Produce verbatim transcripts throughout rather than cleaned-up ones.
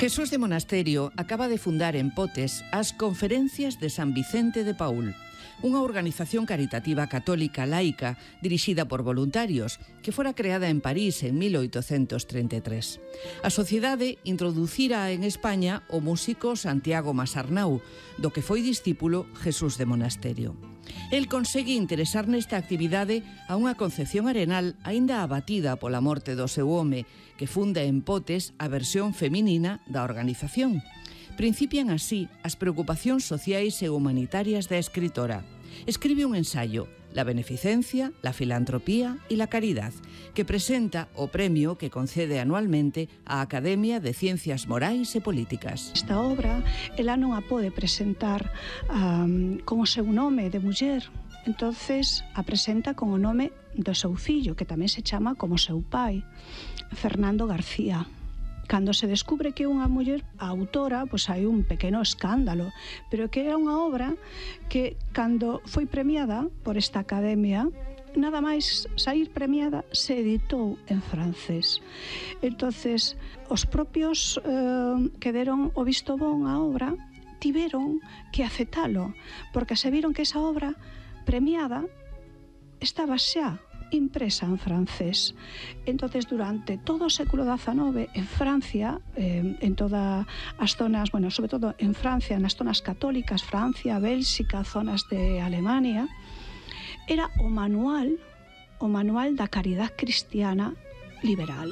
Jesús de Monasterio acaba de fundar en Potes as Conferencias de San Vicente de Paúl, unha organización caritativa católica laica dirixida por voluntarios que fora creada en París en mil oitocentos trinta e tres. A sociedade introducira en España o músico Santiago Masarnau, do que foi discípulo Jesús de Monasterio. El consegue interesar nesta actividade a unha Concepción Arenal aínda abatida pola morte do seu home, que funda en Potes a versión feminina da organización. Principian así as preocupacións sociais e humanitarias da escritora. Escribe un ensayo, La beneficencia, la filantropía y la caridad, que presenta o premio que concede anualmente a Academia de Ciencias Morais e Políticas. Esta obra, ela non a pode presentar um, con o seu nome de muller, entonces a presenta con o nome do seu fillo, que tamén se chama como seu pai, Fernando García. Cando se descubre que é unha muller a autora, pois hai un pequeno escándalo, pero que era unha obra que, cando foi premiada por esta academia, nada máis sair premiada, se editou en francés. Entonces, os propios eh, que deron o visto bon á obra tiveron que aceptalo, porque se viron que esa obra premiada estaba xa impresa en francés. Entonces, durante todo o século dezanove, en Francia, eh, en todas as zonas, bueno, sobre todo en Francia, nas zonas católicas, Francia, Bélxica, zonas de Alemania, era o manual, o manual da caridad cristiana liberal.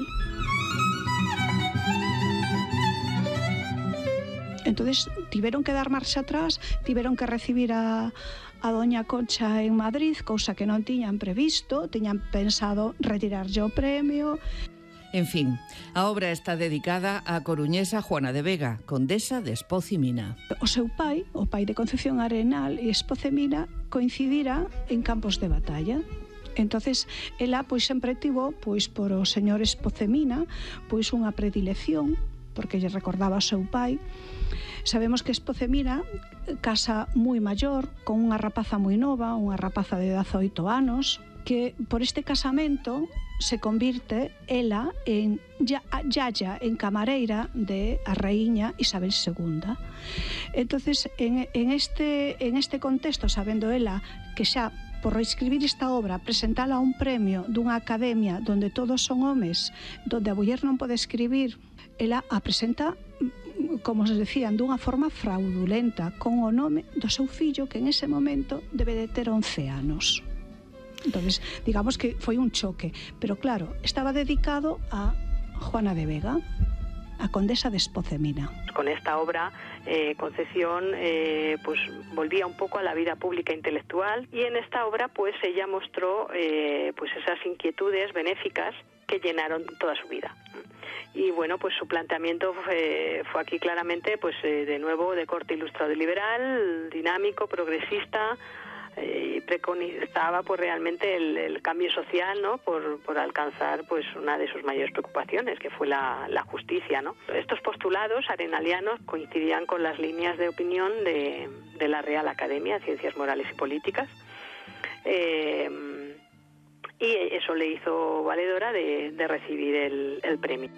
Entonces, tiveron que dar marcha atrás, tiveron que recibir a a doña Concha en Madrid, cousa que non tiñan previsto, tiñan pensado retirarlle o premio. En fin, a obra está dedicada á coruñesa Juana de Vega, condesa de Espoz y Mina. O seu pai, o pai de Concepción Arenal e Espoz e Mina, coincidira en campos de batalla. Entonces, ela pois sempre tivo, pois por o señor Espoz e Mina, pois unha predilección, porque lle recordaba ao seu pai. Sabemos que Espoz e Mina casa moi maior, con unha rapaza moi nova, unha rapaza de dezaoito anos, que por este casamento se convirte ela en yaya, en camareira de a raíña Isabel segunda. Entonces, en, en, este, en este contexto, sabendo ela que xa por reescribir esta obra, presentala a un premio dunha academia donde todos son homes, donde a muller non pode escribir, ela a presenta, como se decían, dunha forma fraudulenta, con o nome do seu fillo, que en ese momento debe de ter once anos. Entonces, digamos que foi un choque, pero claro, estaba dedicado a Juana de Vega, a condesa de Espoz e Mina. Con esta obra, eh, Concepción eh, pues volvía un poco a la vida pública intelectual, y en esta obra pues ella mostró eh, pues esas inquietudes benéficas que llenaron toda su vida. Y bueno, pues su planteamiento fue, fue aquí claramente, pues eh, de nuevo de corte ilustrado y liberal, dinámico, progresista, eh, preconizaba pues realmente el, el cambio social, ¿no? Por, por alcanzar pues una de sus mayores preocupaciones, que fue la, la justicia, ¿no? Estos postulados arenalianos coincidían con las líneas de opinión de, de la Real Academia de Ciencias Morales y Políticas. Eh, y eso le hizo valedora de, de recibir el, el premio.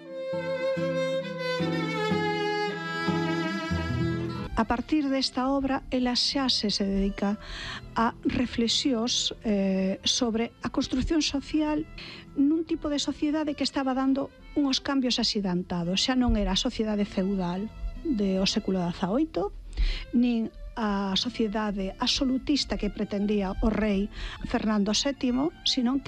A partir desta obra, ela xa se, se dedica a reflexións eh, sobre a construción social nun tipo de sociedade que estaba dando uns cambios axidantados. Xa non era a sociedade feudal do século dezaoito, nin a sociedade absolutista que pretendía o rei Fernando sétimo, sino